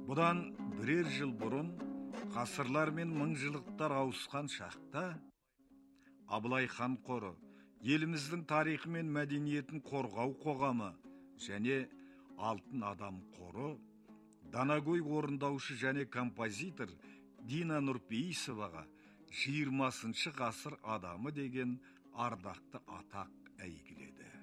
Бұдан бірер жыл бұрын ғасырлар мен мыңжылдықтар ауысқан шақта Абылай хан қоры, еліміздің тарихы мен мәдениетін қорғау қоғамы және Алтын адам қоры Данагөй орындаушы және композитор Дина Нұрпейісоваға 20 ғасыр адамы деген ардақты атақ әйгіледі.